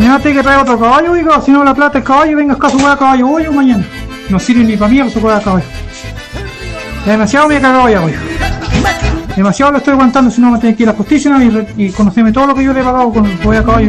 Me va a tener que traer otro caballo, oiga, si no la plata es caballo, venga acá a su hueá caballo hoy o mañana. No sirve ni para mí su hueá caballo. Demasiado me he cagado ya, oiga. Demasiado lo estoy aguantando, si no me tengo que ir a la justicia y conocerme todo lo que yo le he pagado con el hueá caballo.